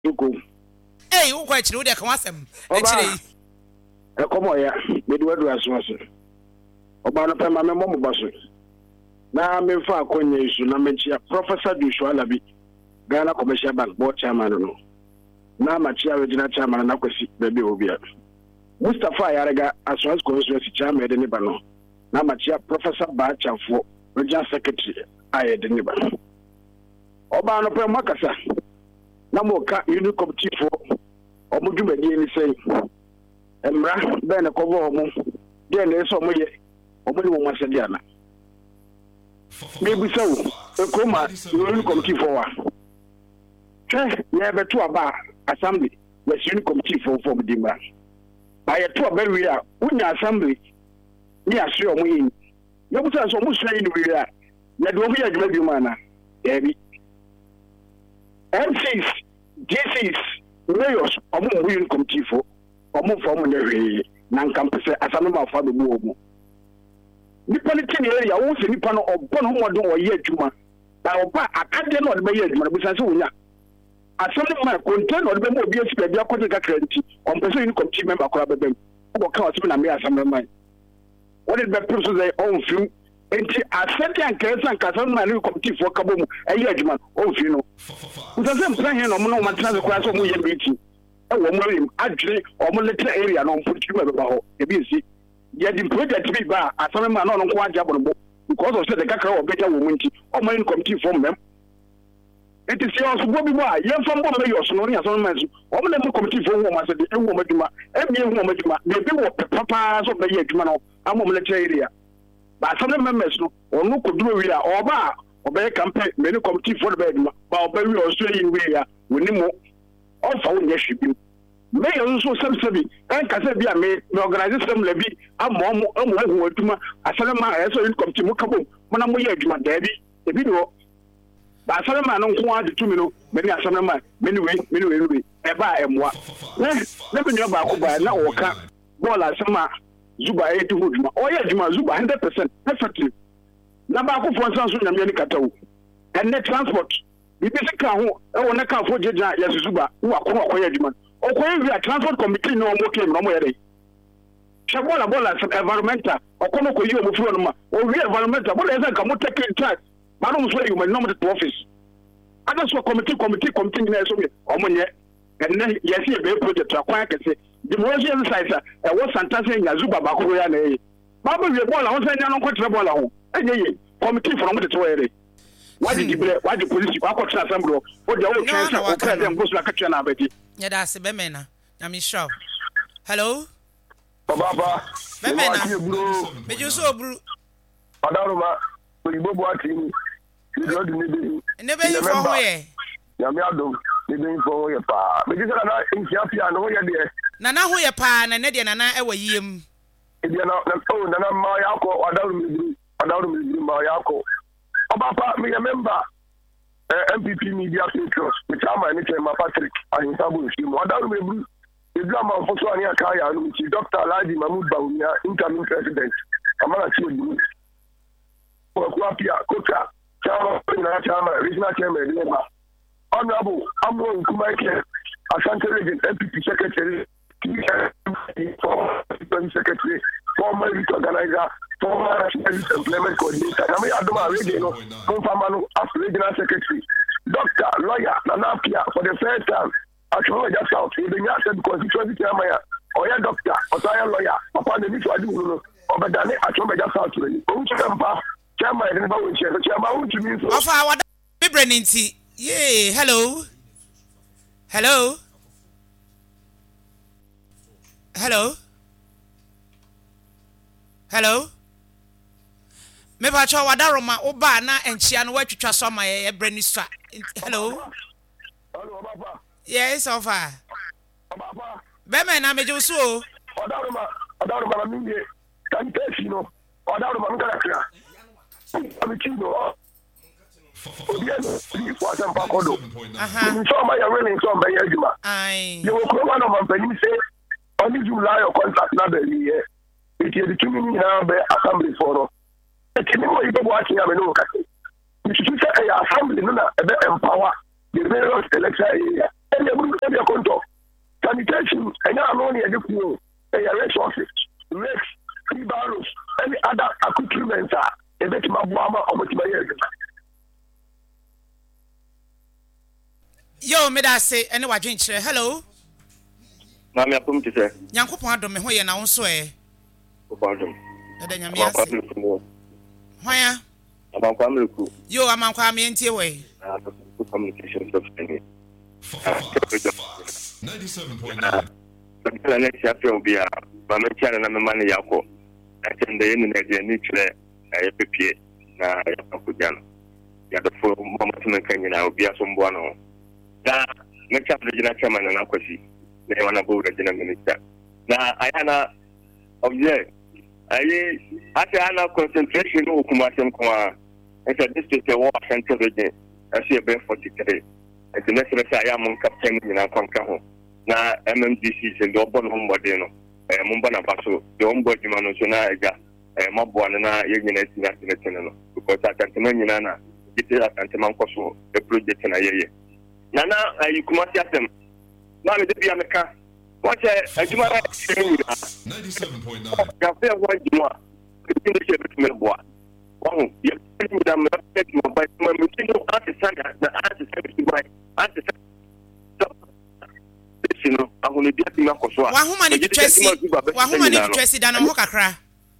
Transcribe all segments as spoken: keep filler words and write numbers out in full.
Duko. Hey, who quite know that come asem. Actually, e komo ya me do do aso oba no pe ma me mo baso na me fa akonya isu na me chia Professor Joshua Alabi Ghana Commercial Bank board chairman no na ma chia regional chairman na kwesi bebe obia Mustafa Yarega Assurance Constituency chairman de niba no na ma chia Professor Bachafo regional secretary aye de niba no oba no pe makasa na mo ka uni committee for omudumadi ni sei emra be na kovo omo de na eso mo ye omo ni mo masedi ana me bi sawo e koma uni committee for wa che ye be to aba assembly we uni committee for for dimba ba ye to aba wi a unya assembly ni ase omo yin ye bu sa so mo sra yin wi a na do bi adwuma bi mana e bi M Cs, D Cs, mayors, omo uni committee for omo form na we na nkampese asame ma fa be mu omo nipa ni tini area wo se nipa no obon ho modon wo ye adwuma ba oba akade no de be ye adwuma bu sanse wonya asame ma container de be mo obi esi be bia kwete kakra nti on person uni committee member akora be bem wo ka asame na me asame ma wo de be person say on film enti asante ankesa ankasa na uni committee for kabo mu e ye adwuma on film no sanse mpra he no mo no matena be kwa so mo ye meeting e wo mo rim adwere o mo little area no mputi be ba ho e bi esi ye di project bi ba asame ma no no ko anja bonbo because of say the kakra wo beja wo munti o mo in committee form mem it is your so bi mo a ye fam bo me yo so no ni asame ma so o mo na committee form wo ma se de e wo maduma e mi e wo maduma me bi wo papa so be ye aduma no amo mo little area ba asame members no onu ko duro wi a o ba o be campaign me ni committee for be aduma ba o be wi o so yi wi ya woni mo on fa wo nyeshi bi me yo so sem sebi en ka se bi a me me organize sem le bi amo mo amo hu aduma asale ma e so in committee mo kabo mo na mo ye aduma da bi e bi do ba asale ma no nko ade tumi no me ni asale ma me ni we me ni we we e ba e moa ne ne bi nyo ba ko ba na wo ka ball asema zuba e tu aduma o ye aduma zuba one hundred percent perfectly na ba ko fo nsan so nyame ni katawo en ne transport bibi sika ho e wo na ka fo jeja ya zuba wo akọ akọ ye aduma okoye via transport committee no mo claim no mo yere chabola bola environmental okono ko yi o mo furo no ma o via environmental bola eza ka mo take in charge ma no mo so you no mo to office ada so committee committee committee na so me o mo nye enne yes e be project akwan kese the motion site e wo santase nya zuba ba ko ya na e ba ba wie bola won sa nya no ko tre bola ho enye ye committee from mo to yere wadi dibre wadi police ko akọ assembly o de o chance o president go so akatwa na abedi yada se be mena na me show hello baba bemena me ju so bru adaruma oyibo bo ati ni lo di ni ne be yi fo ho ye ya me adom ne be yi fo ho ye pa me ji sala na inkia pia no ye de na na ho ye pa na ne de na na e wa yiem e de na o na na ma ya ko adaruma bru adaruma bru ma ya ko Papa, me remember uh, M P P Media Patriots, which I'm an H Patrick, and Sabu, she modern me, the drama for Sonia Kaya, which is Doctor Ladi Mahmoud Bawumia, incoming president. I'm not sure you. For Kwapia, Kota, Chairman, Regional Chairman, Honorable Amro Kumaike, Asante Region, M P P Secretary, former Secretary, former youth organizer, former youth employment coordinator, I mean, I don't know, regional, former regional secretary, doctor, lawyer, Nanapia, for the first time, I show just out, in the Yasan constituency chairman, or your doctor, or your lawyer, upon the need to do, or the Dane, I show just out to you. Chairman, and about chairman, chairman, what you mean? Of our Bibreninti, yay, hello, hello. Hello? Hello? Me ba cho wadaroma oba na enchia no watwitwa so ma ye brani stra. Hello? Hello baba. Yes, ofa. Baba. Be me na meje so o. Wadaroma, wadaroma na minge. Kan tesi no. Wadaroma ngara kra. Ami chino. Odiano, ni kwa tampa kodo. Aha. So ma ya really so ba ya juma. Ai. Yo ko ma no man pani say only July your contract na be here. It is the community now be assembly for. The community you go watching am no ka. You should say a assembly no na be empower the various election area. and the group of your control. Sanitation, and now only a different resources, lakes, free barrels, any other accoutrements are a bit of Mama or what my Yo, me da say, any wa drink hello. Mami apum ti say. Nyankopon adom me ho ye na wo so e. Obadom. Da nyame ase. Hoya. Amankwa mleku. Yo, amankwa me ntie we. Ah, communication software. ninety-seven point nine. But next year will be a Mamachana and Mamani Yako. I can the end of the nuclear A P P. Now, Yakujan. Yet the full moment in the Kenyan, I will be a Sombuano. Now, next up the General Chairman and Akwasi. They want to board the General Minister. Now, I am a object. I have a concentration of Kumasan Kuma. It's a district of war center again. I see a bear for today. It's the next I am on Captain in our Concaho. Na M M D C se do bon hombo de no eh mo bana baso de hombo di mano so na ega eh mabo na ye nyina ti na ti no because atantema nyina na gite atantema nkoso the project na ye ye na na ayi kuma ti atem na me de bia meka what eh aduma ra ninety-seven point nine. ya fe wa aduma ti ni se bit me boa wahu ye ti mi da me tek mo ba mo mi ti no artisan na artisan ti bai artisan no ahune dia ti makoso a wahuma ni twesi wahuma ni twesi da na ho kakra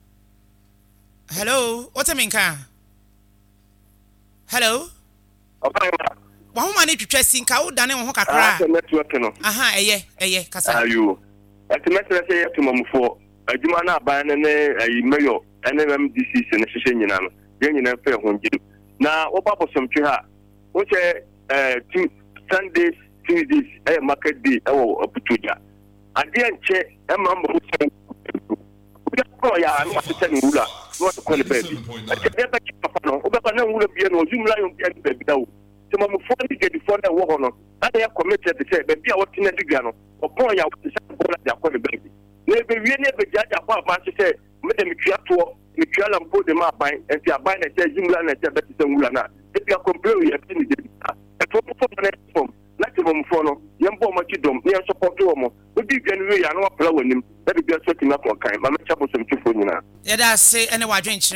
hello what's me nka hello oba wahuma ni twesi nka wo da ne ho kakra ah network no aha eye eye kasa ayo ati mesere se yeto mamfo adwuma na aban ne ne ayi mayo N M D C se ne hyehyɛ nyina no ye nyina fa ho ngiri na wo ba bosomtwe ha wo che eh Sundays Tuesdays eh market day eh wo abutuja ade enche eh mambo se ko ya no se tani wula no to ko le baby ate be ba ki papa no obeba na wula bia no ozumla yo bia di baby dawo se mamu fo ni get fo na wo ho no ade ya committed se baby a wo tina diga no opon ya wo se bola ja ko le baby na be wie ne be ja ja kwa ma se se me de mi twa to mi twa la mpo de ma ban e ti aban na se jumla na se be se wula na e bia complain ya ti ni de e to fo na fo Let's move for no. Yambo Makidom, near support to Omo. We be January and what flower him. Let it be a certain up on kind. Mamma Chapel some two for you now. Yeah, that's say any wa drink.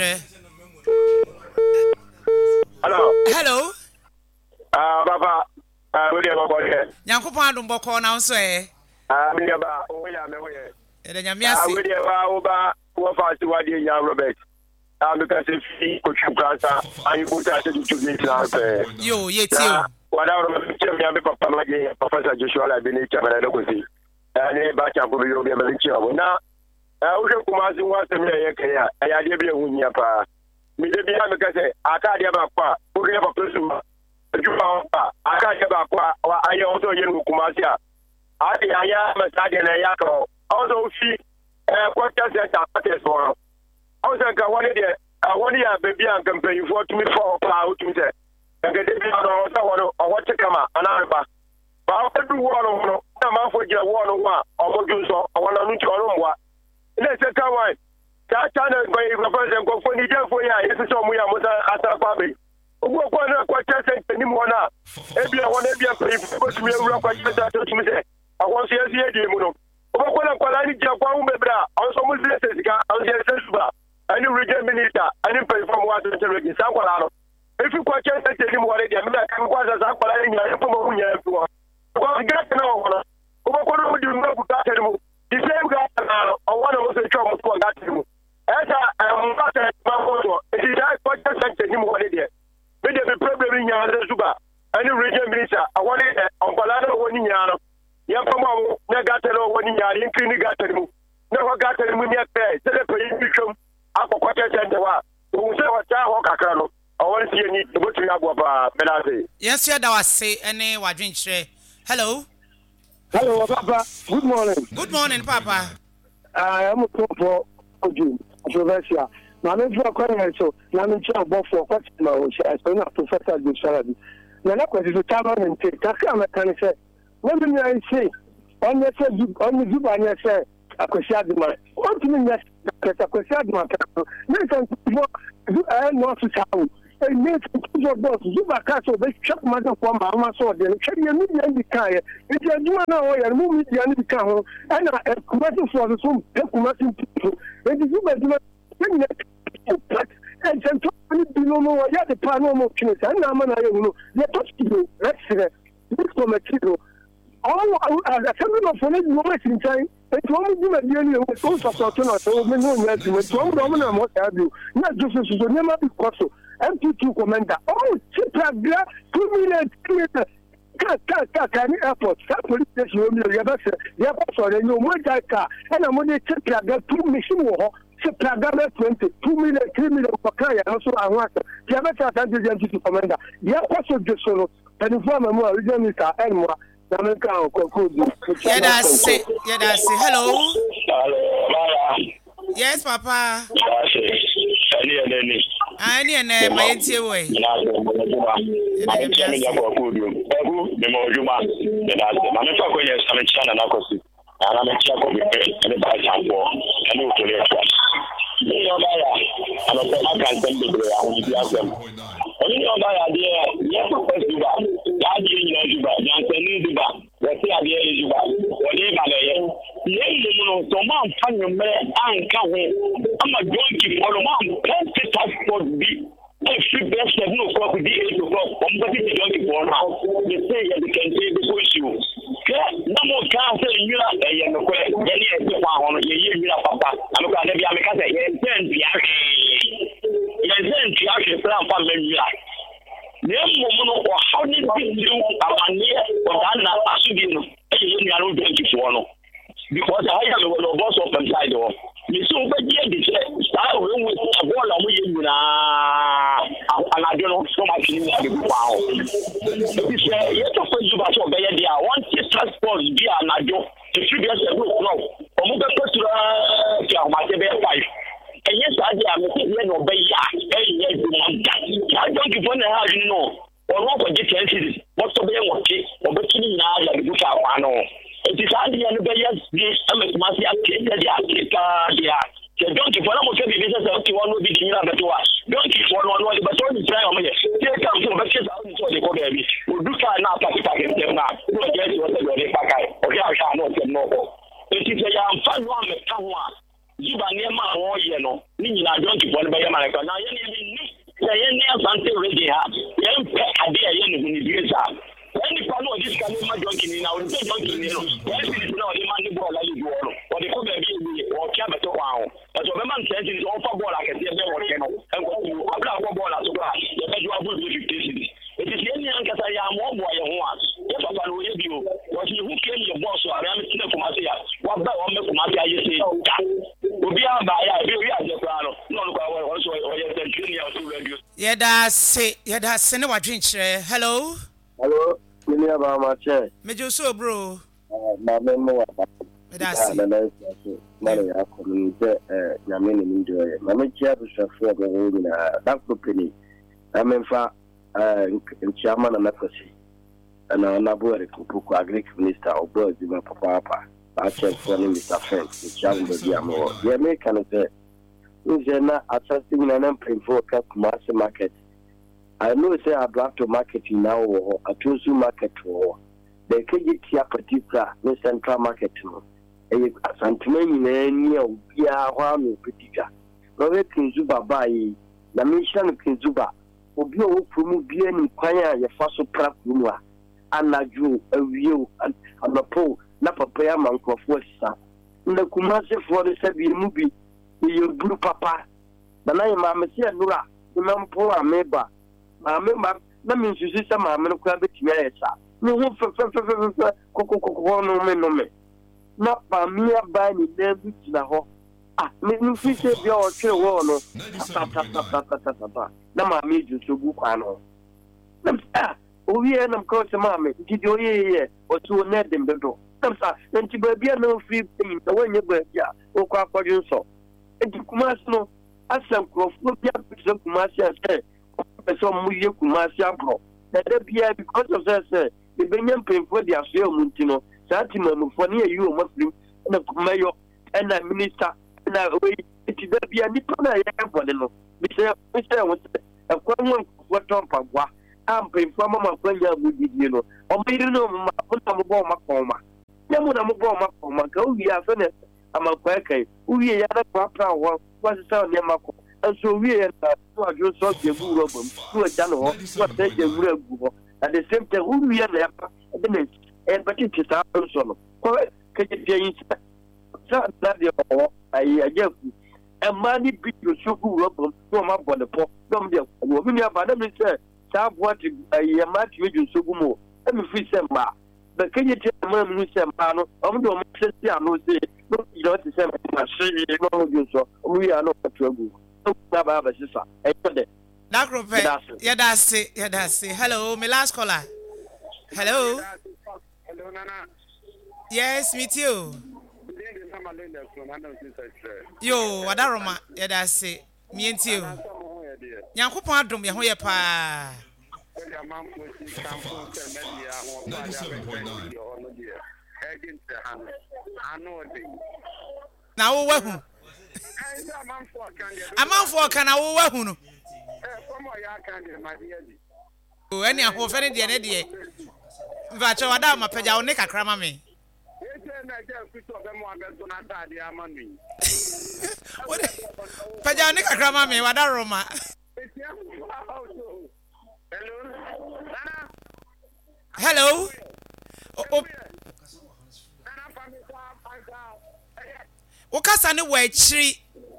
Hello. Hello. Ah, Baba. Ah, we are about here. Nyankopon adom boko na so e. Ah, me ba, o ya me ho ye. E da nyame Ah, ase. we are ba o ba, wo fa si wa de nya Robert. Ah, me ka se fi ko chu kansa. Ayi ko ta se chu ni na pe. Yo, yeti o. Wada ro me che me be papa ma je Professor Joshua la bini cha bana ko si. Ah, ne ba cha ko yo be me chi o na. Ah, o je kuma si wa se me ye ke ya. Aya de bi ehun nya pa. Mi de bi ha me ka se aka de ba kwa. O ke ba ko su ma. Juba pa aka je ba kwa wa ayo o to ye nu kuma si a. Ade aya ma sa de na ya ko. O so fi eh kwa ta se ta pa te so. O se ka woni de woni ya be bi an campaign for to me for pa o to me se. Nga de bi no so wono o wo chekama anarba. Ba o du wo no no na ma fo je wo no wa o mo ju so o wona nu ti o no mwa. Ile se ka wa ta ta na go yi ko se ko fo ni je fo ya yesu so mu ya mo sa asa kwa be. Ogbo kwa na kwa cha se ni mo na. E bi e wona e bi e pe ko tu me ewura kwa cha ta to tu me se. Awon se esi e di mu no. Ogbo kwa na kwa la ni je kwa hu bebra. Awon so mu se se sika, awon se se suba. Ani region minister, ani pe from wa to te sa kwa la no. If you question that you want to get me back, I'm going to say, but I didn't come on here. Well, get to know one. What do you know about him? The same guy, I want to say, trouble to that him. As I'm not a photo, it is that question that you want to get. Maybe the problem in your Zuba, any region minister, I want it on Balano one in Yano. Young Pamo, Nagatelo, one in Yan, Kini Gatemu. Never got any money at there. Celebrate become Aqua Quartet and the Wa. Who say what I walk across. I want to see you to go to Yabba, Benazzi. Yes, yeah, that was say any wa drink. Hello. Hello, Papa. Good morning. Good morning, Papa. I am a for June, Professor. Now, I'm for a question, so I'm in charge of for question. I spent a professor with Salabi. Now, that was the time and take. That's how I can say. What do I say? On your say, on the Zuba, and you say, a question. What do you mean? Yes, a question. Listen, I am not to tell you. ne so boss zuba ka so be check ma da kwa ma ma so de che ye mi ya ndi ka ye e aduma na o ya mu mi ya ndi ka ho ana kuma so so so e kuma so e di zuba zuba ne and then to be no more ya the pan no more chine sa na ma na ye no ye to skido let's say this cometido all as a family of foreign no ma sin tai e to mu di ma di ni e so so so na so me no nya di me to mu do mu na mo ta bi na jo so so ne ma bi koso M P two commander oh chipragra two minutes ka ka ka ka ni airport ka police station o mi ya ba se ya ba so re ni o mo ja ka e na mo ni chipragra two mission wo ho chipragra twenty two minutes three minutes ko ka ya so ahun ata ya ba ta ta M P two commander ya koso de so no tani fo ma mo region minister elmo na me ka o ko du yeah that's it yeah that's it hello hello mara yes papa ani ani ani ene ma yentie we na ani ani ya ko ko du egu me mo juma na ma me fa ko ye sa me chana na ko si ana me chia ko me ani ba jambo ani o tole fa ni yo ba ya ana ko ma kan tan de ya hu bi asem oni yo ba ya de ya ko ko du ba ya di ni na du ba ya tan ni du ba ya ti a de du ba o de ba le ye ye ni mo so ma fa nyu me an ka ho ama donki follow ma plenty transport bi if you best have no crop di eight o'clock on body the donki for now they say ya they can say the issue ke na mo ka say nyira e ye no kwe ye ni e kwa ho no ye ye nyira papa am ka na bia me ka say ye ten bia ye ten bia ke plan fa me nyira ne mo mo no o how ni bi you amane o dan na asudi no e ye nyira no donki for no because I am the boss of them side of me so be dey dey start we we ball am ye nyina anadio no so much ni na be wow it say you to for you ba so be dey I want to transport be anadio if you be say no no o mo be petrol ki a ma te be five and yes I am me say no be ya e ye do man I don't give one how you know or no go get ten cities what so be what o be kini na ya be ka kwa no it is hardly any yes this I'm a massive activity there so don't keep on almost every business of one will be here but don't keep on one but don't try on me take come to the kids out so they go baby we do try now to get them now don't get what they pack okay I shall not no it is a young fun one me come one you ba near my one year no ni na don't keep on by your man now you need say any something ready ha you ade aye no ni bisa any follow this can ma donkey now we donkey no yes it is now the man the ball like you do or the come be or kia beto wa but o be man say it is on for ball like say be work no and go abla go ball as well you be you able to fifty cities it is any anka say ya mo boy ho a if papa no ye bi o what you who claim your boss so am see come say ya wa ba o me come say aye say obi an ba ya bi obi aje kwa no no no kwa o so o ye say junior to radio yeah that's it yeah that's it ne wa drink hello hello Mini aba ma che. Mejo so bro. Eh na me mo aba. That's it. Na na so. Na ya ko ni je eh nyame ni ndo ye. Na me chia bu shafo ga wo ni na that company. Na me fa eh nchiama na nakosi. Na na bo re ko ko agric minister obo di ma papa papa. Ba che for ni Mister Frank. Nchiama be dia mo. Ye me kan se. Nje na attracting na na prefo ka commercial market. I know say I have to market now or a Tusu market or the K G T particular no central market no. A santimani near Bia Wami Petica. No Kinzuba by the mission Kinzuba. Obio Pumu Bien in Paya, your fossil prap rumor, and la Jew, a view, and a pole, Napa Payaman of Westa. In the Kumasi for the Sabi movie, your blue papa. The name Mamma Nura, the Mampoa Meba. I remember that means you see some I'm going to be here. No, no, no, no, not by me buying them to the hall. Ah, me fish your chill one. Now, my major to book. I know. Oh, yeah, and of course, mammy, did you hear or two net in the door? Then to be no free thing, the way you were, yeah, or quite for you so. And to Kumasno, as some crop will be up to Kumasia said. So muye kumasi abro na de bia because of that say the benyam pemfo dia so muntino sati mamufo ne you muslim na kumayo and minister na we ti da bia ni na ya bone no bi say bi say ekwa mu kwaton pagwa ampa infama makwanya bugidi no omiri no ma na mo bo makoma nyamu na mo bo makoma ka uwi afa ne amakwa kai uwi ya na pra wo kwasa ne mako so uwi ya na to ajo so ke bu ro bom to ja no ho to te je wura gu ho at the same time uwi ya na ya pa de e bati tita so no ko ke je yin sa na de ho ai aja ku e ma ni bi yo so gu ro bom to ma bo ne po dom de wo mi aba na mi se ta bo ti ai ma ti we so gu mo e mi fi se ma be ke je ma mi se ma no o mo do mo se ti anu se no you know to say ma shi no go so we are not to go na ba ba sisa e de na group ya da se ya da se hello my last caller hello hello nana yes meet you yo wadaroma ya da se mi enti you yankopon adom ye ho ye pa ninety-seven point nine. na wo wahu amanfo kana wo wahu no o eni aho fere de ne de va cha wada ma pagya wo ne kakra ma me pagya ne kakra ma me wada roma hello o Ukasa ne wa chiri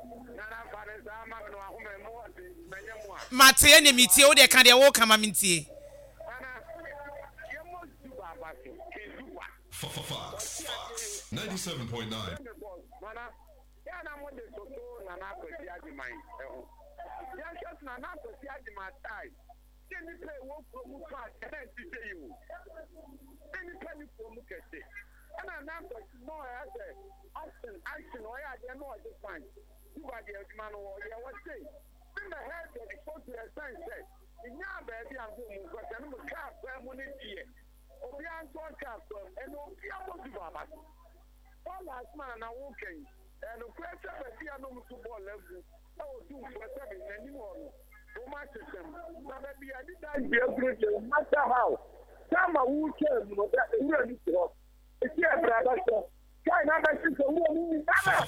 Mate ne mitie wo de kan de wo kama mintie ninety-seven point nine. And I'm not no action, action, or I don't know what to find. You are the man or you are saying. In the head of the photo, as I said, in your baby, I'm going to go to the car, I'm going to see it. Or we are going to castle, and we'll be able to do that. All last man, I'm walking, and the question of the piano to ball level, I will do for seven anymore. No matter them, but maybe I didn't be able to no matter how. Some are who came, but that is really true. It's your brother. Can I bet you the woman?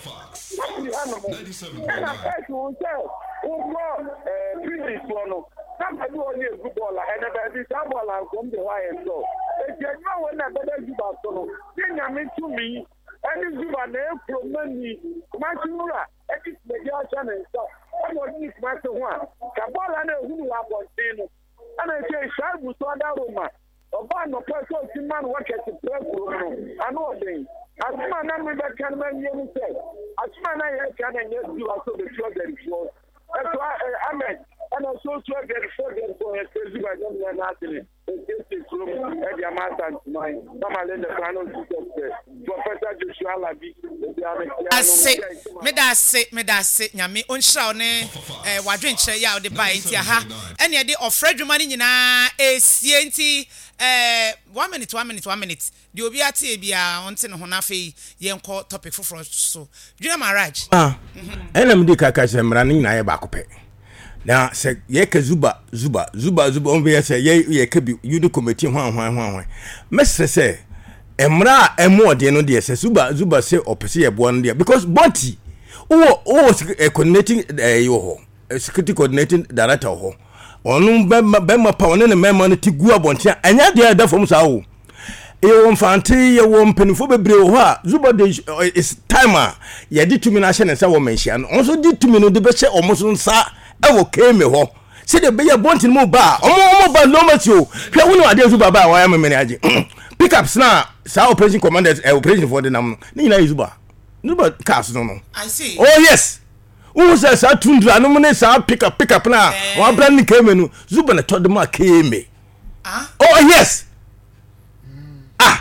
ninety-seven And I point nine. bet you will tell. Oh, God, previous one. Somebody only a good baller, and I bet you some baller from the Y and so. If you know when I bet you about so, then you mean to me, and if you are there from money, Machura, and it's the Johnson and stuff. I want to master one. Kabbalah, who are on Tino. And I say, Shall we saw that woman? Oba no person ti man work at the press room. I know thing. Asuma na me be kan man yemi say. Asuma na ye kan na yes do also the show that show. That's why Ahmed and also show that show that for a crazy by them na nothing. It's room at the master mine. Mama let the panel to Professor Joshua Labi. Ase me da se me da se nyame onhira ne eh wadwenkyere ya ode bai ntia ha ene e de ofradwuma ni nyina esie nti eh one minute one minute one minute de obi ate bia onte ne ho na fei yenko topic foforo so dwena maraj ah ene mdi kaka semra ni nyina ye ba kope na se ye ka zuba zuba zuba zuba on be se ye ye ka bi yudu committee hwan hwan hwan mesre se emra emo de no de se zuba zuba se opese ye bo no de because bonti wo wo coordinating eh yo ho security coordinating director ho onu be ma pa onu ne mema no ti gu abontia anya de da fom sa wo e wo mfante ye wo mpenifo bebre ho a zuba de is timer ye di tumi na hye ne sa wo menhia no onso di tumi no de be hye omoso nsa e wo keme ho se de be ye bonti mo ba omo omo ba no matio hwe wo no ade zuba ba wa ya memene age pickups na sa operation commanders uh, operation for the nam ni na yuba nuba cars no no I see oh yes who says sa tundra no ne sa pick up pick up na wa brand ni keme no zuba na tod ma keme ah oh yes mm. ah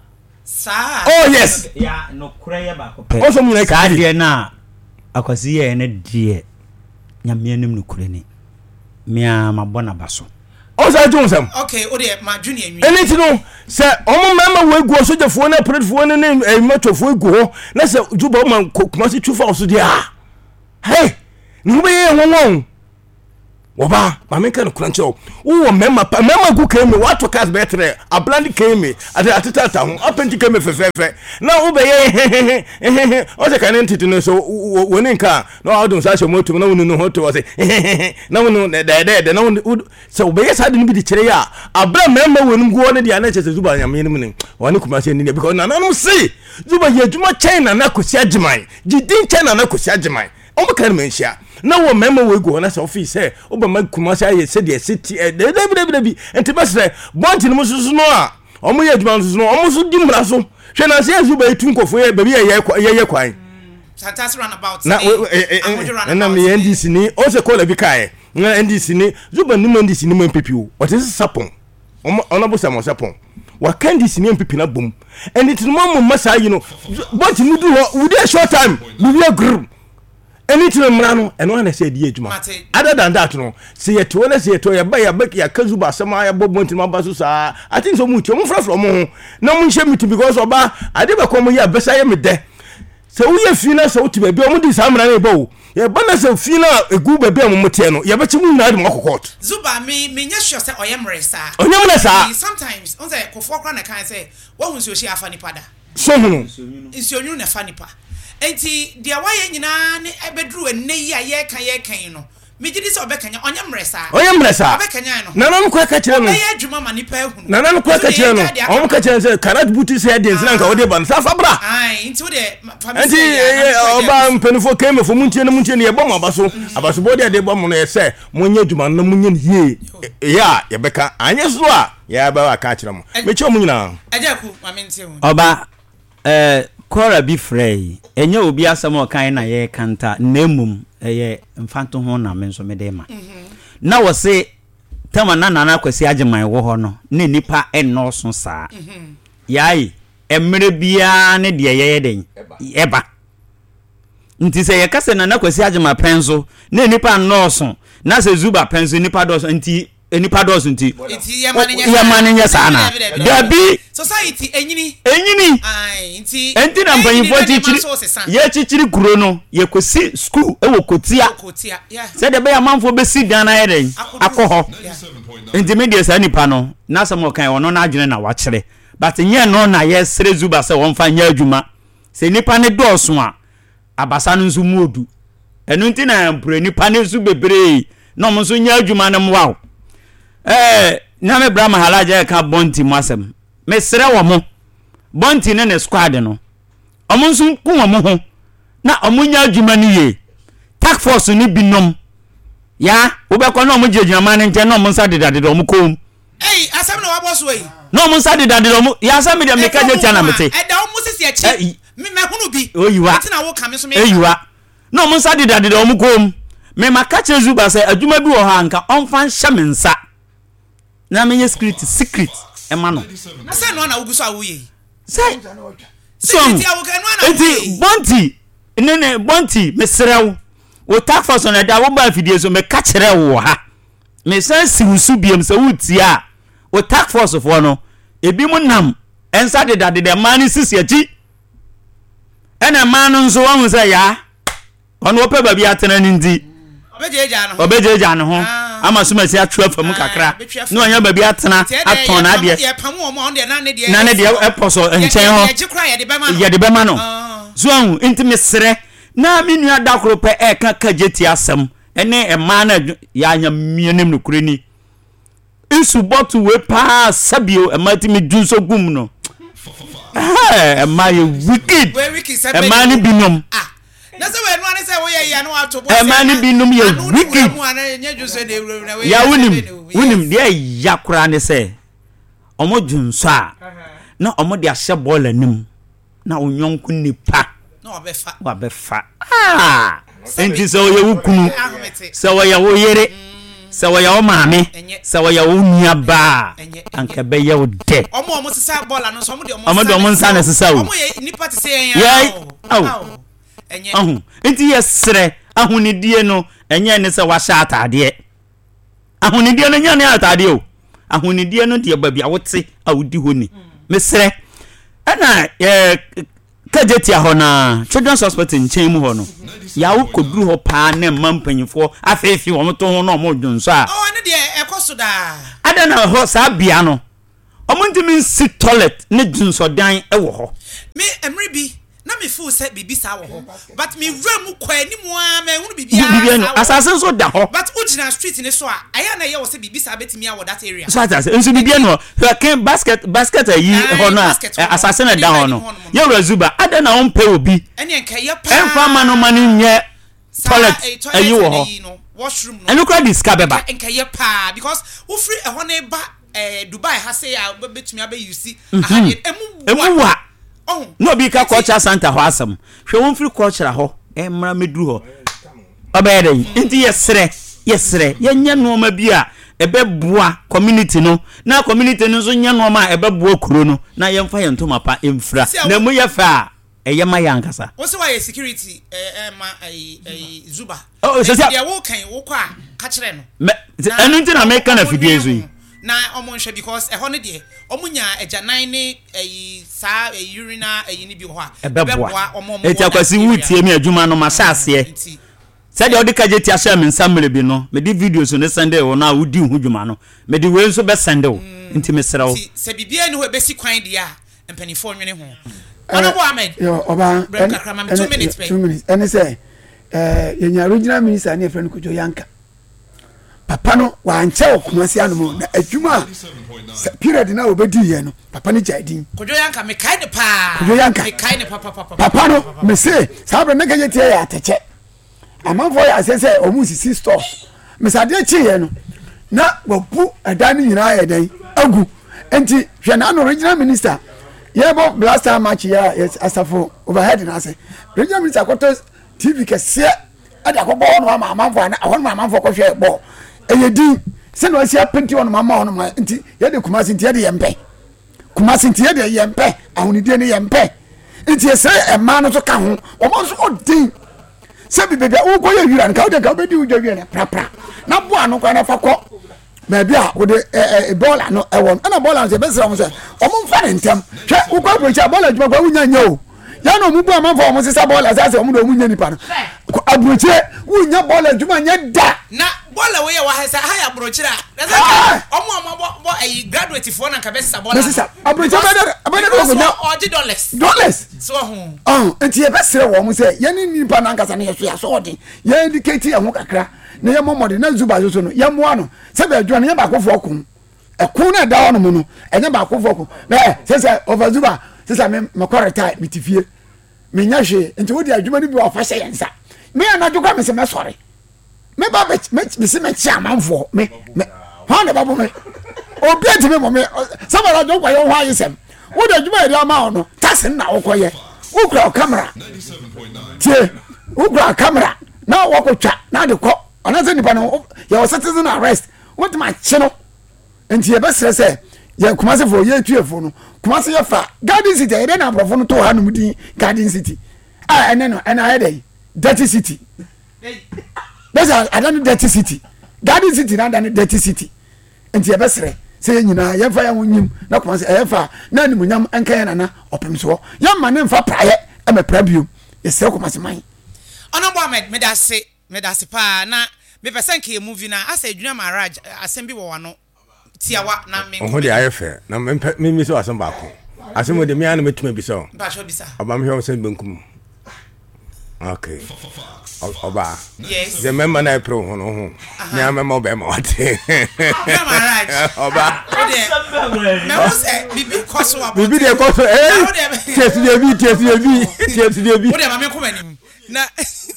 sa oh yes ya no kure ba ko pe also mu na ka de na akwasi ye ne de nyame anim no kure ni mia mabona baso osa jonsam okay o de ma junior nwi eniti no se omo mama we gu sojafo na predfo ne ne matofo gu ho na se juba ma kuma se twa so de ah hey no be ye won Oba, my man can crunch oh, member, member who came, what to cast better, a blandy came at the Atata, up and came for fefe. Now, obey, what I can enter to know so when in car, no, I don't such a motor, no one know what to say. No one, they're dead, no one, so base I didn't be the chair. A black member when go on the annex as Zuba, I mean, one could machine in because none of see Zuba, you do not chain and I could see Jemai. You didn't chain and I could see Jemai. Oh, my can mention. Now, one member will go on as office, eh? Over my Kumasa said, yes, city, and to Master, Bontin Musnoa, or my advance, no, almost Dimbraso. Shall I say, you by Tunko for a baby a year quite? Santas run about now, and I'm the N D C, also call a Vicae, N D C, Zuba Numan D C, Numan Pipu. What is a sapon? Honorable Sam Sapon. What can this name Pipina boom? And it's Mamma Massa, you know, what you do with a short time, with your group. Anything Mrano, and one I said, Yejuma. Other than that, no, see a two and say to a buyer, Becky, a Kazuba, Samaya, Bob Montima Basusa. I think so much, you from home. No one shame me to because of I never come here, best I am there. So we have Fina so to be on this Hamran bow. Yeah, but as a Fina, a good baby on Moteno, you bet you not more court. Zuba, me, me, yes, you say, I am Resa. Oh, no, sir. Sometimes, on the Koforkran, I can't say, what was your share funny pada? So, it's your new funny pa. Enti dia waye nyina ne ebedru enne yi aye kan ye kan no megidi se obekanya onyam resa onyam resa obekanya no nana ko ka kire no ye adwuma ma nipa hu nana ko ka kire no on ka kire se karat buti se den se nka wode ban safa bra ai enti wode enti oba mpenfo keme fo muntie no muntie ne ye bom abaso abaso bode de bom no ye se munye adwuma no munye ye ya ye beka anye so a ya ba wa ka kire mo mechi omu nyina ajaku mamente hu oba eh Kora bi frey enye obi asem o kan na ye kanta nemum eye mfanto ho na me nso me de ma na wo se tema na nana kwesi ageman wo ho no ne nipa enno so saa yai emre bia ne de ye den eba nti se ye kase nana kwesi ageman penso ne nipa no so na se Zuba penso nipa do so nti enipa do so nti yamane nya sana dabi society enyini enyini ai nti enti na mpanifo chichiri ye chichiri kuro no ye kosi school e wo kotia kotia yeah se de be amanfo be si dan na yeden akoho enti me de sa nipa no na sam okan wono na adwene na wa kire but nye no na ye sere Zuba se won fa nya adwuma se nipa ne do so a abasa no nso muodu enu nti na mpre nipa ne nso bebre no mo nso nya adwuma na mwa eh na me bra mahalaja ka bonti mwasem me sere wo mo bonti ne ne squad no omo nso ku wo mo ho na omunya adwuma ni ye task force ni binom ya wo be ko na omo jejuna man nche na omo nsa dedade do omo kom eh asem na wabo so yi na omo nsa dedade do omo ya asem de me ka je tia na mete eh da omo sisi achi me me hunu bi oyiwa tina wo ka me so me oyiwa na omo nsa dedade do omo kom me makache Zuba se adwuma bi wo ha nka onfa nhya me nsa na me secret secret e ma no na se no na wuguso awuye say so enti bonti nene bonti me serew wo task force na da wo ba fidie so me ka kire wo ha me san siwusu biem se wutia wo task force fo no ebi mu nam ensa de dade de man sisi achi ena man no nso wa hu se ya ono ope ba bi atena ni ndi obejeja no obejeja no ho ama suma si atwa fam kakra no anya ba bi atena aton na de ye pamu omo on de na ne de na ne de eposo enchen ho ye de be ma no so hu intime sere na me nua dakoro pe e ka kageti asem ene e ma na ya anya mienem no kureni isu botu we pa sabio e matimi dunso gum no eh e ma ye wicked e ma ni binom ah na se we no ane se wo ye ya no ato bo e ma ni binom ye wicked ya wunim wunim de yakura ne se omo dunso a na omo de ahye ball anim na onyonku nipa na obefa obefa ah enti se wo ye wukunu se wo ye wo yere se wo ye wo maame se wo ye wo nuaba anka be ye wo de omo omo sisa ball anu so omo de omo de omo nsa na sisa wo omo ye nipa te se yan ya aw enye ahun enti ye sere ahunidie no enye ne se wa sha atade ahunidie no nya ne atade o ahunidie no de ba bia wote awudi honi me sere ana eh kajetia ho na children's hospital nchen mu ho no ya wo koduru ho pa na mampanyifo afefi wo mto ho no mo dwonso a oh ne de ekoso da ada na ho sa bia no omuntimi si toilet ne dwonso dan e wo ho me emre bi na me feel say bibi sa wo ho but me wram kwa ni mu a me hunu bibia no assassin so da ho but ujina street ni so a aya na ye wo say bibi sa betimi a wo that area so assassin nso bibia no can basket basket ayi ho no assassin da ho no ye Zuba ada na on pay obi ene enka ye pa enfa ma no ma ni nye toilet ayi wo ho washroom no enu kra diska beba enka ye pa because wo free e ho na ba eh Dubai ha say a betimi abe you see ahade emu wa oh no bi ka culture center ho asem hwe won free culture ho e mra meduru ho obede nti yesre yesre yenye no ma bi a ebe boa community no na community no so nya no ma ebe boa kuro no na yemfa yento mapa emfra na mu ye fa eye ma yankasa wo se why security eh ma ai ai Zuba oh so dia wo kan wo kwa ka kire no enu nti na make na fidie zo yi na omonhwe because e ho ne de omunya ejanan ne ai sa urina ai ni bi ho a ebe boa eti akwasi wutie mi adwuma no ma saase said the other kajeti asham nsamre bi no me di videos no sende wo na wudi hu dwuma no me di we nso be sende wo nti me sere wo se bibia ni ho be si kwan dia empanifo nwene ho Honorable Ahmed yo oba two minutes two minutes and say eh yenya original minister na friend Kojo Yanka papa no wa nche okumasi anu na adwuma period na obedi ye no papa ni jadin Kojo Yanka me kai ne pa Kojo Yanka me kai ne papa papa papa no me say sabre na kajeti ya ateche amanfo ya sese omusisi stores mesade chiye no na wabu adani nyina ya dan agu enti hwe na original minister yebo blaster match ya yes asafo overhead na say original minister koto T V kese ada ko bo no ma amanfo na ahon ma amanfo ko hwe bo eyedi se no asia penti on mama on ma enti ye de kumasi enti ye de yempe kumasi enti ye de yempe ahonidie ne yempe enti ese e ma no so ka ho o mo so odin sebi bebe wo ko ye wira nka wo de ka obedi wo dwa na pra pra na bo anu kwa na fa ko na bia wo de e bola no e won na bola se be sra mo se o mo fa ntem hwe wo ko approach bola djuma kwa wunya nya o ya no mu bu amanfo mo se sa bola sa se o mu do mu nya nipa no approach wunya bola djuma nya da na bola we ye wa ha sa ha ya approach ra o mo mo bo e graduate fo na ka be sa bola sa approach be da be da ko nya o di dollars dollars so ho oh enti e be sra wo mo se ye ni nipa na nkasa na ye so ya so odi ye indicate e ho kakra na ye momode na Zuba so no ye moa no se be adwa na ye ba kofo kun e kun na da ono mu no enye ba kofo kun na se se over Zuba se se me me correct me tifie me nya hwe enti wodi adwuma ni bi wa fa hye yensa me na djukwa me se me sori me ba me se me chia manfo me me ha na babo me obi enti me mo me se ba la djukwa ye ho ayesem wodi adwuma eri ama ono tasin na okoye ukra camera tie ukra camera na wakotwa na de ko ona se nipa no ya citizen arrest what my chino enti ye besere se ye kumase fo ye tuefo no kumase ye fa garden city ye na brofo no to ha no mudi garden city ah ene no ene aye dey dirty city that's I don't dirty city garden city na dan dirty city enti ye besere se nyina ye fa ya wonyim na kumase ye fa na ni munyam enka ye nana opem so ye ma ne mfa praye e me prabio ye se kumase man Honorable Ahmed me da se me da se pa na me pese nke movie na asa edwuna maraj asem bi wo wano tiawa na me ho de ayefe na me me mi so asem ba ko asem de me ana metuma bi so ba sho bisa aba me ho se benkum okay oba yes the member na pro ho no ho nya me mo be mo ate maraj oba me wo se bibi koso abo bibi de koso eh test de bi test de bi test de bi wo de ma me ko manim na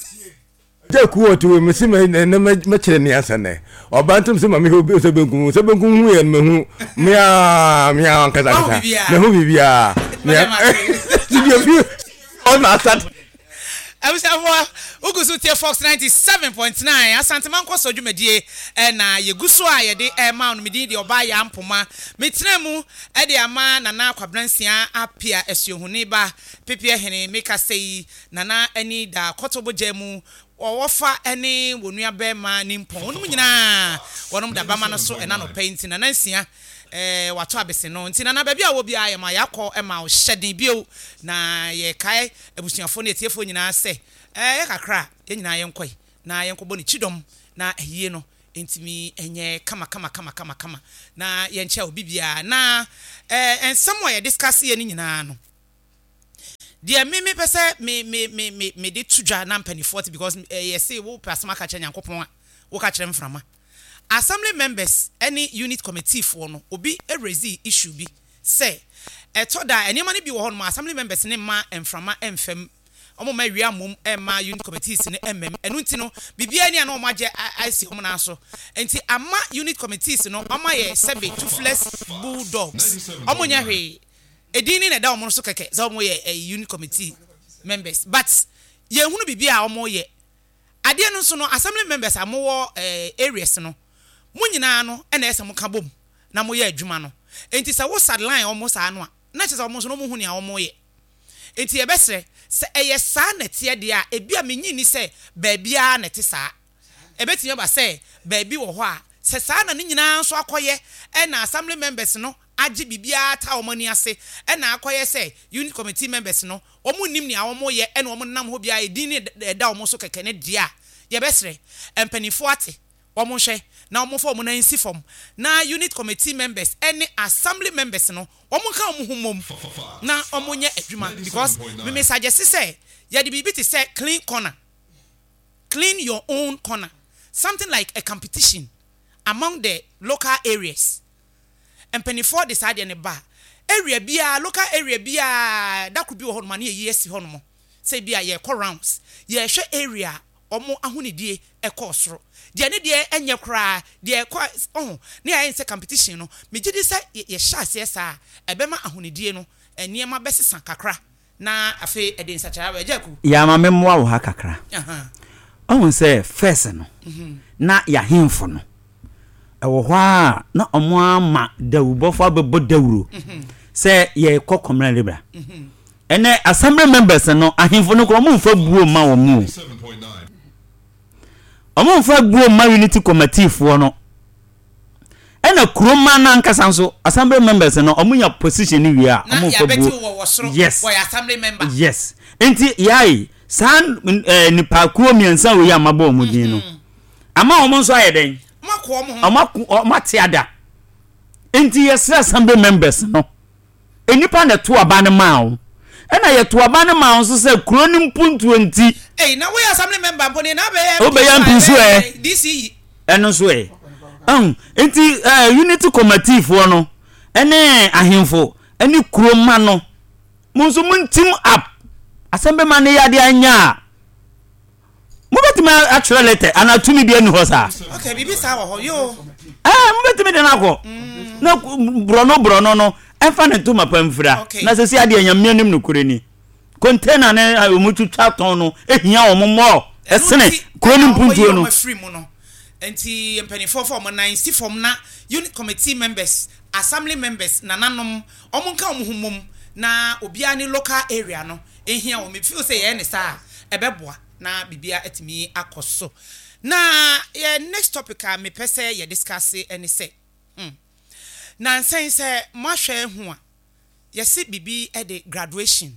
je ku otu me si me na me kire ne asane obantum se ma me obi so benkum so benkum hu ye me hu me a me a kaza kaza me hu bibia me studio bi on asat Abusafo Ugusu T Fox ninety-seven point nine Asante manko so dwumadie na yeguso a ye de e ma no medi de oba ya mpoma metremu e de ama nana kwabransia apia esuhuni ba pepie hene meka sei nana ani da kotobo jemu owofa ene wonua be ma ni mpon wonum nyina wonum da ba ma no so ena no paint na nansia eh wato abese no nti na na ba bia wo bia ye ma yakọ e ma o hyeden bio na ye kai ebusuafo na etiefo nyina se eh ye kakra ye nyina ye nkoi na ye nkobọ ni chidom na ehie no ntimi enye kama kama kama kama kama na ye nche obi bia na eh ensemo ye discuss ye ni nyina no dia me me pese me me me me me de tudwa na mpani forty because uh, ye say wo pasma ka che nyankopon a wo ka kire mframa assembly members any unit committee for no obi a raise issue bi say e to da eni ma ne bi wo ho no assembly members ne ma mframa emfam omo ma wia mum e ma unit committees ne mm enu nti no bibia ni ana omo age ice homo na so enti ama unit committees no ama ye sebe toothless bulldogs omo nya hwe edini na da omo so keke za omo ye a unit committee members but ye hunu bibia omo ye ade no so no assembly members amowo eh, areas no munyina no e na ese mo ka bom na mo ye adwuma no enti se wo sideline omo sa no a na che se omo so no mo hunu ya omo ye enti ebesre se eye sa na tie de a ebia menyi ni se baabia na te sa ebetime ba se baabi wo ho a se sa na nyina so akoye e na assembly members no agi bibia ta omani ase e na akoye se unit committee members no omu nim ni a omo ye e na omo nam ho bia edin da omo so keke ne dia ye besre empanifo ate omo hwe na omo fo omo na nsi fom na unit committee members any assembly members no omo ka omo humom na omo nye adwuma because me me suggest say ye de bibi te say clean corner clean your own corner something like a competition among the local areas empanifo decide ne ba area bia local area bia da could be ho no ma na ye esi ho no mo say bia ye call rounds ye hwe area omo ahunidie ekosoro de ne de enye kra de kwa oh ne ayen se competition no me gidi se ye hyase sa ebema ahunidie no eniema besesa kakra na afi eden sachara we jaku ya ma memwa wo ha kakra aha ohun se first no na ya hemfo no ewo ho a na omo ama dawubofo abebo dawuro se ye kokomra libra ene assembly members no ahemfo no ko mo mfa buo ma wo mu omo mfa buo ma unity committee fo no ena kroma na nkasa nso assembly members no omo nya position ni wi a omo mfa buo yes for assembly member yes enti yai san eh, ni pa kro miensa we ya mabo omo din no ama omo nso ayeden mako omo omo mate ada enti yes assembly members no enipa na to aba ne ma o ena ye to aba ne ma nso se kro ni mpuntu enti eh na we assembly member mponi na be o be ya mpinso e D C E eno so e um enti uh, unity committee fo no ene ahemfo ene kro ma no munso mun team up assembly man ne ya de anya mo betima actual letter ana tumi bi enu ho sa okay bibi sa ho yo eh mo betimi de na ko na brono brono no enfa ne to mapa mfira na se si ade anya mianim no kureni container ne omutu chaton no ehia omomo esene kureni mpuntuo no enti empanifo for mo nine si form na unit committee members assembly members nananom omunka omuhumum na obia ni local area no ehia o me feel say ye ne sa ebeboa na bibia etimi akoso na ye next topic a me pese ye discuss any say mm na nsen say mahwe hu a ye se bibi e de graduation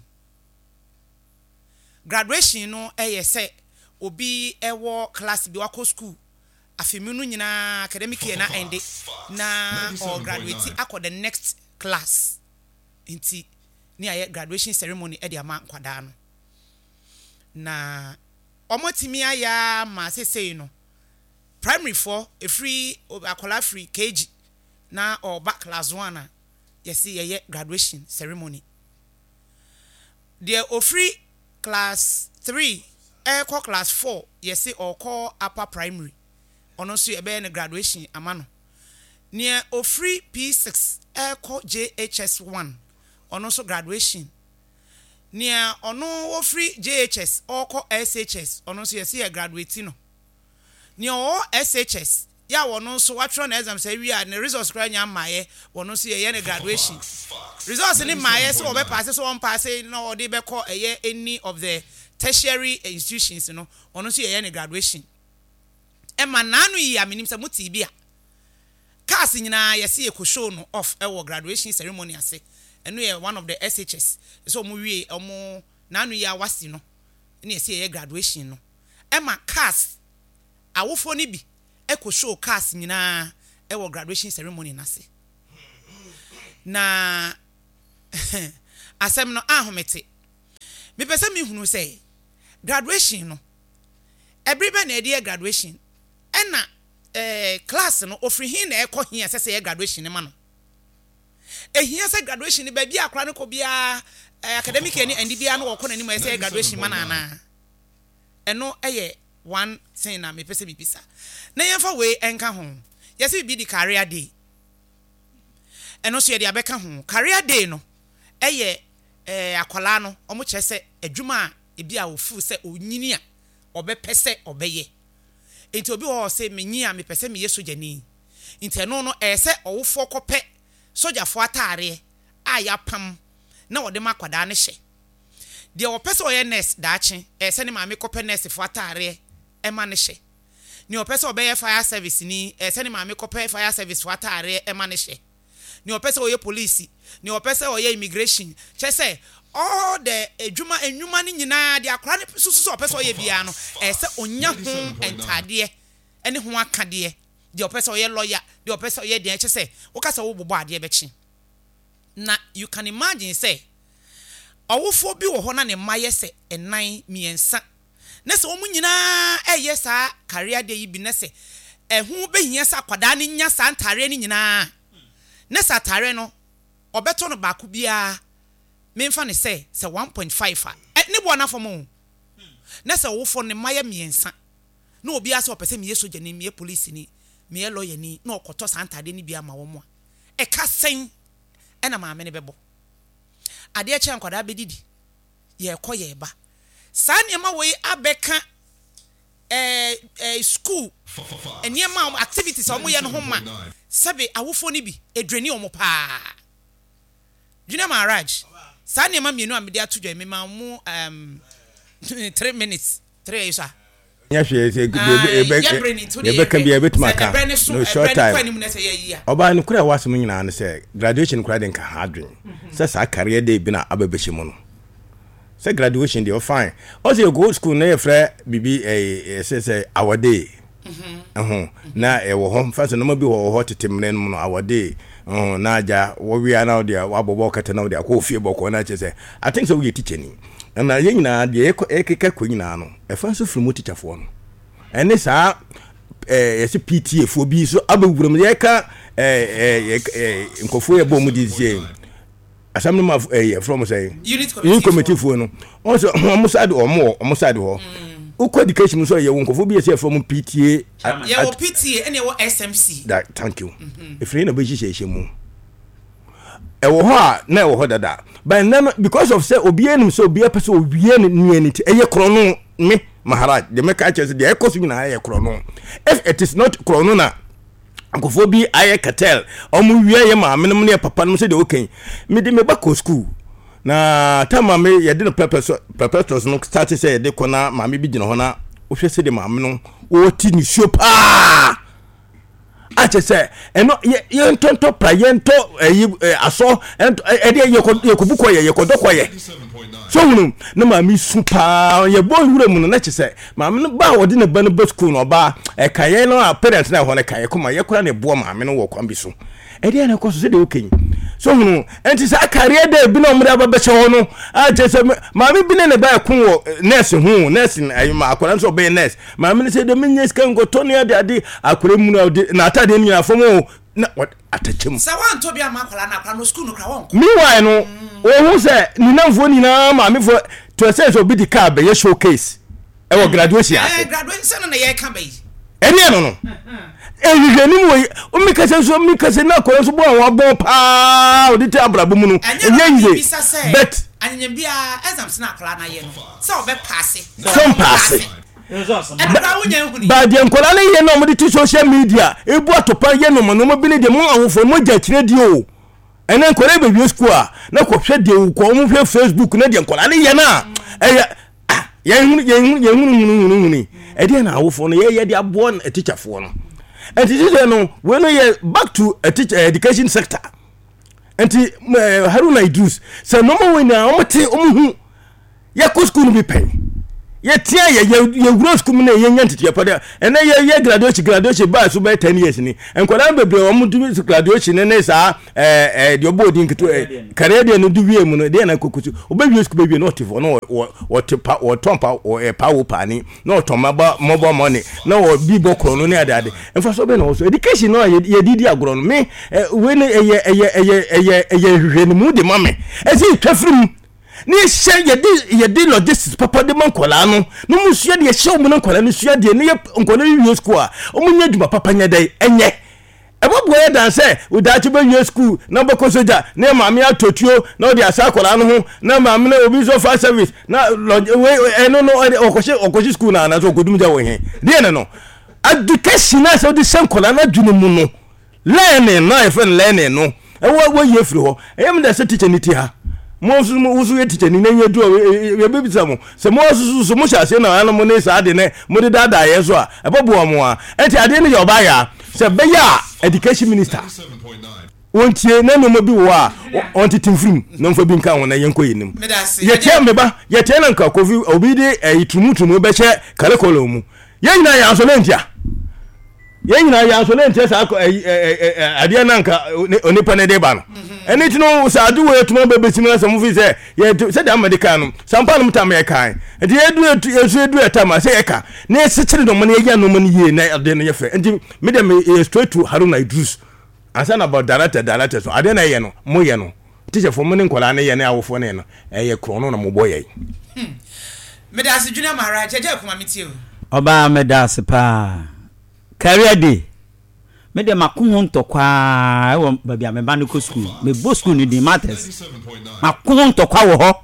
graduation no e ye say obi ewo class bi wako school afeminu nyina academic year na ende na or graduate akọ the next class inti ni aye graduation ceremony e de ama kwada no na omotimi aya ma sesei no primary four e free akola free K G na or back class one na yes ye graduation ceremony there o free class three e call class four yes or call upper primary ono so e be na graduation amano near o free P six e call J H S one ono so graduation near ono o free J H S or call S H S ono so yes e graduate no near o S H S ya wono so watro na exam say we are the results kra nya maye wono so ye na graduation results ni maye so we pass so one pass no o dey be call eye any of the tertiary institutions no wono so ye na graduation e ma nanu yi aminim say muti bia cars nyina yesi e ko show no off e wo graduation ceremony ase eno ye one of the S H S so mo wie omo nanu ya wasi no ne yesi ye graduation no e ma cars awofo ni bi e ko show cars nyina e wo graduation ceremony na se na asem no ahomete me pese me hunu say graduation no every be na e graduation e na eh class no ofri hin na ekọ hin asese ye graduation ma no ehia se graduation ni ba bia akra ne ko bia academic ni andi bia no wokọ nani ma se graduation ma na na eno eye one thing na me pese bibisa na yemfa we enka ho yesi bi di career day eno so ye dia beka ho career day no eye eh akwala no omo kire se adwuma e bia ofu se onyini a obepese obeye enti obi wo se menyi a mepese me yeso jani enti no no e se owofo kope soja fo atare a ya pam na wode makwada ne hye de opese oye nurse daache e se ne maame kope nurse fo atare e ma ne hye ni opese obeye fire service ni e se ne maame kope fire service fo atare e ma ne hye ni opese oye police ni opese oye immigration che se all the edwuma enwuma ni nyina de akora ne susu so opese oye bia no e se onya ho entade ene ho akade de opese oye lawyer de opese oye de che se wo kasa wo bobo ade bechi na you can imagine say awofo bi wo ho na ne maye se enan miensa na se omu nyina eye sa career de yi bi na se ehu behia sa kwada ne nya sa ntare ni nyina na sa tare no obeto no ba ku bia memfa ne say se one point five a ne bo na fomo na se wofo ne maye miensa na obi ase opese me yeso jani me police ni me lawyer ni na okoto santade ni bia ma wo mo e ka sen e na ma me ne bebo ade eche nkwada bedidi ye koye ba sane ma we abeka eh eh school enie ma activities o mo ye no ho ma sabe awofo ni bi edwani o mo pa Junior Maraj sane ma mienu amede atodwa me ma mu um three minutes three years nya hwe se ebe ebe kan bia betumaka no short time oba no kura wasem nyina ne se graduation kura den ka hadwen se sa career day bi na ababeshi mu no se graduation dey fine o se go school na yefra bibi eh se se awade mhm na e wo ho fa se no ma bi wo ho tetemne no awade na aja wo wia na de wabobo kata na de akọ fie boko na che se I think so we teacher ni na ye nyina de ekeka ko nyina no e fa so from teacher fo no ene sa eh yesi P T A fo bi so abawuram ye ka eh eh nkofo ye bom di zie asam no eh from say unit committee fo no on so omo side omo omo side ho uko education so ye nkofo bi ye from P T A ye wo P T A ene wo S M C that thank you if you no be hihye mu e wo ho a na e wo ho dada but then because of say obianim so obia pese owie ne nuanity eye krono me Maharaj de make a chance de ekosu nyina eye krono if it is not krono na nkofo bi aye cartel omu wie ye ma menem ne papa no se de oken me de me ba ko school na tama me ye de no purpose purpose no start say de kona ma me bi gina ho na o hwe se de ma me no o ti ni sho pa ache se eno ye ntonto pra ye nto aso e de ye ko buko ye ye ko doko ye so hunu na ma mi super ye bo wura mu na che se ma me no ba wode na ba no ba school no ba e kaye no a parents na ho na kaye kuma ye kura na bo ma me no wo kwambi so e de na ko so se de oken so hunu enti sa career day bi no mura ba be che ho no a che se ma me bi ne ba kun wo nurse hu nurse ayi ma akwara so be nurse ma me se de menye skan go to ne de ade akwara mu na atade ni afomo na what atachem sa wan to bia ma akwara na akwara no school no kra won mi wa no o hu se ni namfo ni na ma me fo to say so bi di car be showcase e wo graduation eh graduation na ye ka be eni no no eh ni mo o mi ka se so mi ka se na ko so bo awon bon pa o di ti abrabo mu no enye but anya bia exams na akwara na ye no so o be pass some pass ba de nkola na ye no mo di social media ebu atopa ye no mo no mo bi ne de mo awofo mo ja kire di o ene nkola be bi school a na ko hwe de ko mo hwe Facebook na de nkola na ye na eh ye hu ye hu ye hu hu hu ni e de na awofo no ye ye de abo na teacher fo no and teacher no when we back to a teacher education sector and Haruna Idris so no more when I want to ya ko school be pen ye tia ye ye grow school na ye nyanti ya pada and ye ye graduation graduation ba so by ten years ni enkwala bebre o mu do graduation ne sa eh eh the obodi nketo career no do wie mu no de na kokutu obawie school be not for no what what tompa or a power pani no tomaba mobile money no bibo krono ne adade enfa so be no so education no ye didi agro no me we ne eye eye eye eye eye hwenu mu de mame e si twafrim ni hye ye di ye di logistics papa de man kola no no mu sua de ye hye omu no kola no sua de ne ye nkola wi school a omu nya djuma papa nya dai enye ebobo ye dan say we da chi be wi school na boko soja na maame atotuo na de asa kola no ho na maame na obi so fire service na we no no okoshi okoshi school na na so kodum ja we he de ne no education na so de sen kola na dwunu mu no learning na e fen learning no e wo wo ye firi ho e me da se teacher ni ti ha mo so mo so teacher ni na ye do we be bi samo se mo so so mo sha se na ana mo ne sa de ne mo de dada ye so a e bobo mo a enti ade ne yo ba ya se be ya education minister wontie na no mo bi wo a on titim frim na mfa bi nka ho na yenko yinim ye tie me ba ye tie na nka kofi obi de itumutumu be che karekolo mu ye nyina ya so lentia ye nyina ya so lentia sa ade na nka onipa ne de ba no eni tino sa du we tuma be besimira sa mu fi se ye se da medical no sampa no mta me kan enti edu edu edu etama se ye ka na sekire no man ye ya no man ye na ade no ye fe enti me dem straight to Haruna Idris ansana about director director so ade na ye no mo ye no teacher for money nkola na ye na awofo na ye no e ye krono na mo boye me da se Junior Mara jeje kuma miti o oba me da se pa career day me de makun ntokwa e wo baby a me ba no ko school me bo school ni di matters makun ntokwa wo ho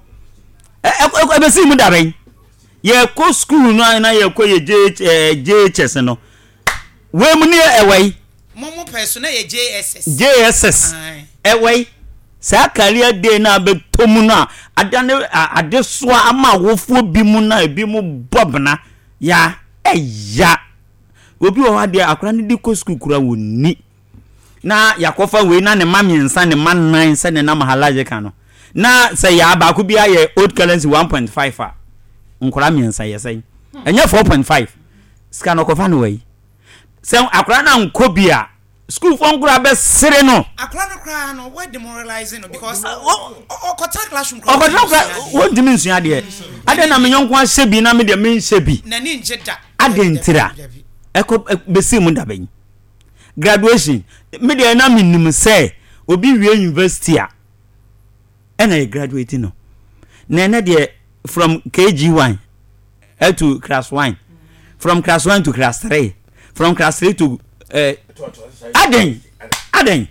e be si mu da ben ye ko school no na ye ko ye J H S no we mu ni e wai momo persona ye J S S J S S e wai sa career day na be tomu na adane adeso ama wofo bi mu na bi mu bobna ya eya obi o hade akora ne di ko school kura woni na yakofa we na ne mamiensa ne man nine se ne na mahalaje ka no na se ya ba ku bia ye old currency one point five a nkora miensa ye sei enye four point five ska no kofa no we se akora na nkobia school fon kura be sere no akora no kra no we demoralizing no because o kota classroom kra o kota won dimension ade ade na menyonko ahye bi na me de men hye bi na ni njeda ade ntira eko besi mu daben graduation me de na minim say obi wie university a ena e graduate no na na de from K G one uh, to class one from class one to class three from class three to uh, aden aden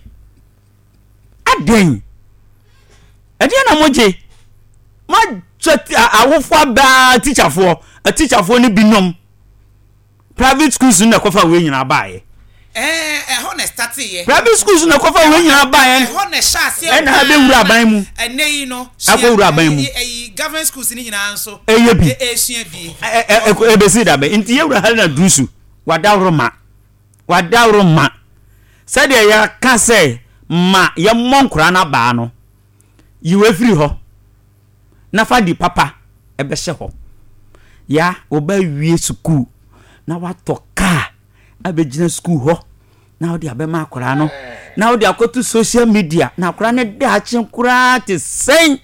aden ade na moje ma chat awofo ba teacher for a teacher for ni binom private schools na kofa we nyina baaye eh eh ho na start ye private schools na kofa we nyina baaye eh ho na sha se e na be wura aban mu enei no akọ wura aban mu eh government schools ni nyina nso eh bi eh sua bi eh eh be si da be nti ye wura hal na drusu wadawro ma wadawro ma said ya ka say ma ye monkura na ba no yiwe free ho na fa di papa e be hye ho ya oba wie school na watoka abegina school ho na odi abema akora no na odi akotu social media na akora ne da achenkura te sen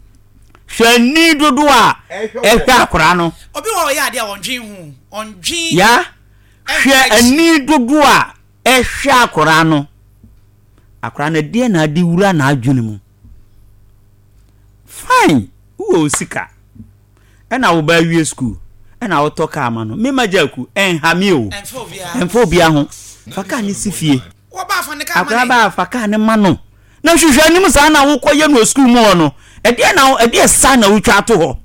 hwani dodo a ehwa akora no obi wo ya ade a wondwen hu ondwen ya hwe ani dodo a ehwa akora no akora ne de na adi wura na adwene mu fine wo sika ena wo ba wie school ena wo toka ama no me majaku enhame o enfobia ho faka ni sifie wo ba fa ne ka ma akra ba faka ne ma no na hwehwe anim sa na wo koye no school mu no e de na e de sa na wo twa to ho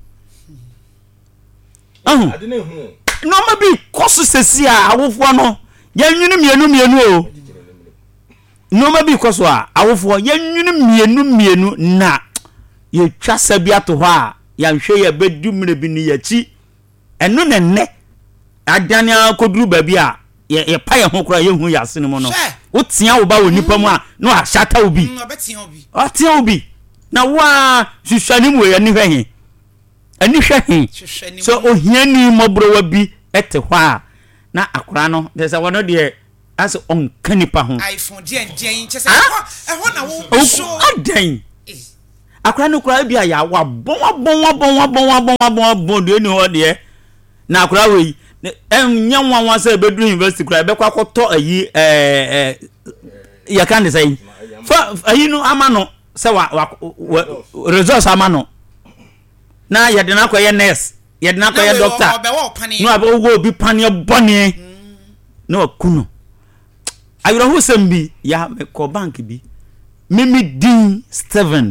ahu ade ne hu no ma bi koso sesi a awofo no yanwunu mienu mienu o no ma bi koso a awofo yanwunu mienu mienu na ye twa sabia to ho a yanhwe ye bedu mire bi ni yachi eno ne ne adane akoduru ba bi a ye ye pa ye ho kura ye hu yase no mo no wo tia wo ba wo nipa mu a no a shata obi mm obetia obi o tia obi na wa hwehwani mu ye ni hwehe ani hwehe so ohiani mobro wa bi ete hɔ a na akora no there's a one de as on kanipa ho iPhone den den chese e ho na wo so adan akora no kura bi a ya wa bon wa bon wa bon wa bon wa bon wa bon bon de ni ho de na akora we en nya nwa nwa say bedu university kura be kwa akoto ayi eh eh ya kan de say fa ayi no amano say wa resource amano na ya de na kwa ye nurse ya de na kwa ye doctor no aba wo obi pane bone na akuno ayiro ho sem bi ya me ko bank bi mimi din Steven